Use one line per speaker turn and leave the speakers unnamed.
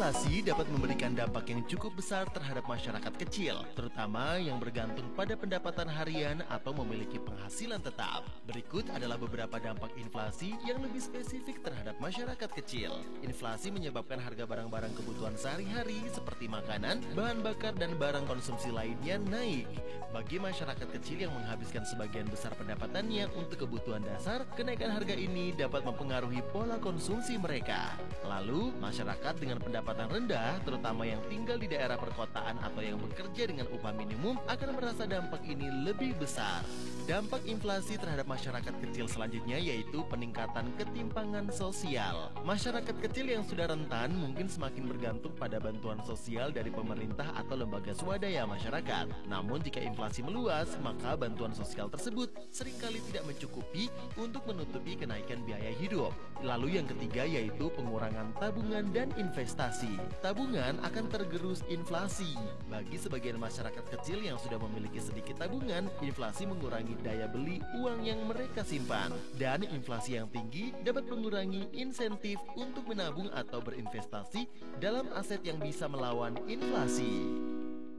Inflasi dapat memberikan dampak yang cukup besar terhadap masyarakat kecil, terutama yang bergantung pada pendapatan harian atau memiliki penghasilan tetap. Berikut adalah beberapa dampak inflasi yang lebih spesifik terhadap masyarakat kecil. Inflasi menyebabkan harga barang-barang kebutuhan sehari-hari seperti makanan, bahan bakar, dan barang konsumsi lainnya naik. Bagi masyarakat kecil yang menghabiskan sebagian besar pendapatannya untuk kebutuhan dasar, kenaikan harga ini dapat mempengaruhi pola konsumsi mereka. Lalu, masyarakat dengan pendapatan rendah, terutama yang tinggal di daerah perkotaan atau yang bekerja dengan upah minimum, akan merasa dampak ini lebih besar. Dampak inflasi terhadap masyarakat kecil selanjutnya yaitu peningkatan ketimpangan sosial. Masyarakat kecil yang sudah rentan mungkin semakin bergantung pada bantuan sosial dari pemerintah atau lembaga swadaya masyarakat. Namun jika inflasi meluas, maka bantuan sosial tersebut seringkali tidak mencukupi untuk menutupi kenaikan biaya hidup. Lalu yang ketiga yaitu pengurangan tabungan dan investasi. Tabungan akan tergerus inflasi. Bagi sebagian masyarakat kecil yang sudah memiliki sedikit tabungan, inflasi mengurangi daya beli uang yang mereka simpan. Dan inflasi yang tinggi dapat mengurangi insentif untuk menabung atau berinvestasi dalam aset yang bisa melawan inflasi.